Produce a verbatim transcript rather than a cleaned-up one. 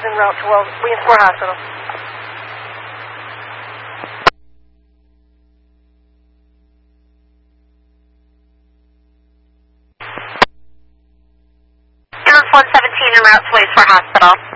en route to Williamsport Hospital. Air one seventeen en route to Williamsport Hospital.